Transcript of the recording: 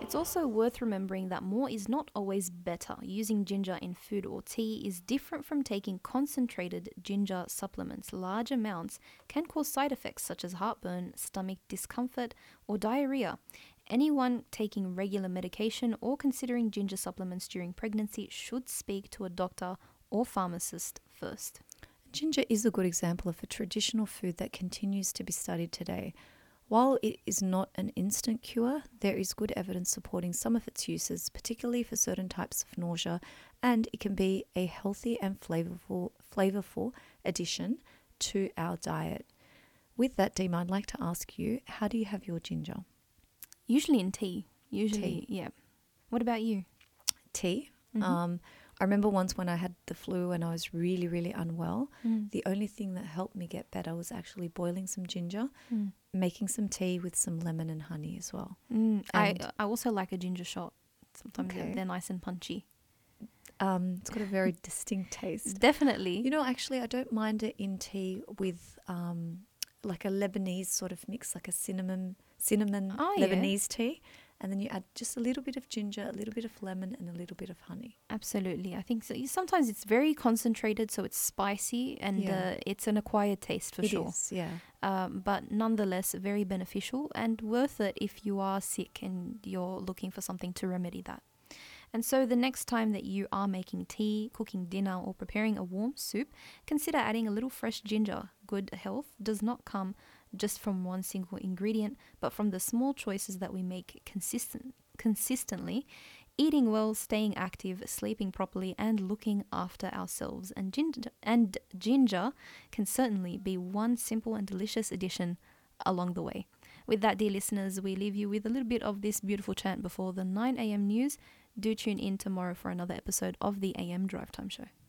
It's also worth remembering that more is not always better. Using ginger in food or tea is different from taking concentrated ginger supplements. Large amounts can cause side effects such as heartburn, stomach discomfort, or diarrhea. Anyone taking regular medication or considering ginger supplements during pregnancy should speak to a doctor or pharmacist first. Ginger is a good example of a traditional food that continues to be studied today. While it is not an instant cure, there is good evidence supporting some of its uses, particularly for certain types of nausea, and it can be a healthy and flavorful addition to our diet. With that, Dima, I'd like to ask you, how do you have your ginger? Usually in tea. Tea. Yeah. What about you? Tea. Mm-hmm. I remember once when I had the flu and I was really, really unwell, the only thing that helped me get better was actually boiling some ginger, making some tea with some lemon and honey as well. I also like a ginger shot. Sometimes Okay. they're nice and punchy. It's got a very distinct taste. Definitely. You know, actually, I don't mind it in tea with like a Lebanese sort of mix, like a cinnamon Oh, yeah. Lebanese tea. And then you add just a little bit of ginger, a little bit of lemon, and a little bit of honey. Absolutely. I think so. Sometimes it's very concentrated, so it's spicy and it's an acquired taste for sure. It is, yeah. But nonetheless, very beneficial and worth it if you are sick and you're looking for something to remedy that. And so the next time that you are making tea, cooking dinner, or preparing a warm soup, consider adding a little fresh ginger. Good health does not come just from one single ingredient, but from the small choices that we make consistently, eating well, staying active, sleeping properly, and looking after ourselves. And ginger can certainly be one simple and delicious addition along the way. With that, dear listeners, we leave you with a little bit of this beautiful chant before the 9 a.m. news. Do tune in tomorrow for another episode of the AM Drive Time Show.